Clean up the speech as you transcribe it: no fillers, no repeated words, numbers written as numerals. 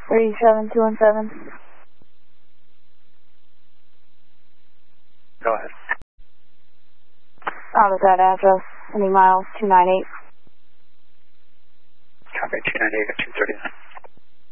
37217. Go ahead. Out of that address, any miles, 298. Copy, 298 at 239.